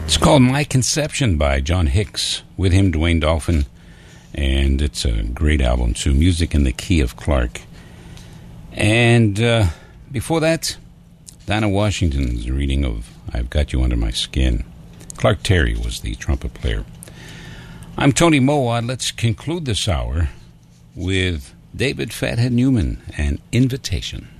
It's called My Conception by John Hicks. With him, Dwayne Dolphin. And it's a great album, too. Music in the key of Clark. And before that, Dinah Washington's reading of I've Got You Under My Skin. Clark Terry was the trumpet player. I'm Tony Mowat. Let's conclude this hour with David Fathead Newman and Invitation.